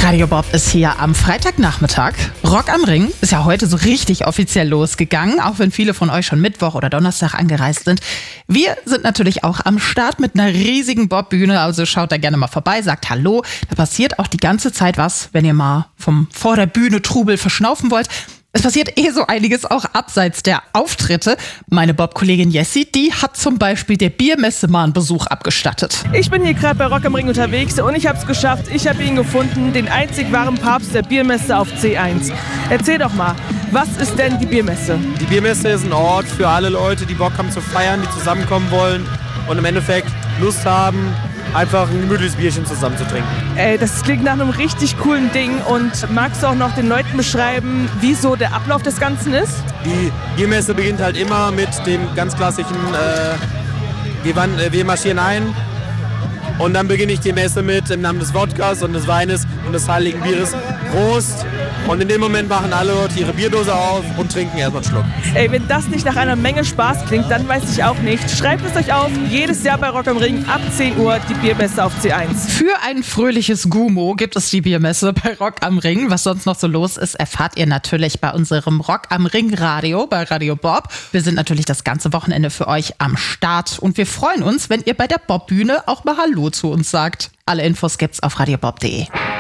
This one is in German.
Radio Bob ist hier am Freitagnachmittag. Rock am Ring ist ja heute so richtig offiziell losgegangen, auch wenn viele von euch schon Mittwoch oder Donnerstag angereist sind. Wir sind natürlich auch am Start mit einer riesigen Bob-Bühne, also schaut da gerne mal vorbei, sagt Hallo. Da passiert auch die ganze Zeit was, wenn ihr mal vom vor der Bühne Trubel verschnaufen wollt. Es passiert so einiges auch abseits der Auftritte. Meine Bob-Kollegin Jessie, die hat zum Beispiel der Biermesse mal einen Besuch abgestattet. Ich bin hier gerade bei Rock am Ring unterwegs und ich habe es geschafft. Ich habe ihn gefunden, den einzig wahren Papst der Biermesse auf C1. Erzähl doch mal, was ist denn die Biermesse? Die Biermesse ist ein Ort für alle Leute, die Bock haben zu feiern, die zusammenkommen wollen und im Endeffekt Lust haben, einfach ein gemütliches Bierchen zusammen zu trinken. Das klingt nach einem richtig coolen Ding. Und magst du auch noch den Leuten beschreiben, wieso der Ablauf des Ganzen ist? Die Biermesse beginnt halt immer mit dem ganz klassischen wir marschieren ein und dann beginne ich die Messe mit im Namen des Wodkas und des Weines und des heiligen Bieres. Prost! Und in dem Moment machen alle Leute ihre Bierdose auf und trinken erstmal einen Schluck. Wenn das nicht nach einer Menge Spaß klingt, dann weiß ich auch nicht. Schreibt es euch auf, jedes Jahr bei Rock am Ring ab 10 Uhr die Biermesse auf C1. Für ein fröhliches Gummo gibt es die Biermesse bei Rock am Ring. Was sonst noch so los ist, erfahrt ihr natürlich bei unserem Rock am Ring Radio, bei Radio Bob. Wir sind natürlich das ganze Wochenende für euch am Start und wir freuen uns, wenn ihr bei der Bob-Bühne auch mal Hallo zu uns sagt. Alle Infos gibt's auf radiobob.de.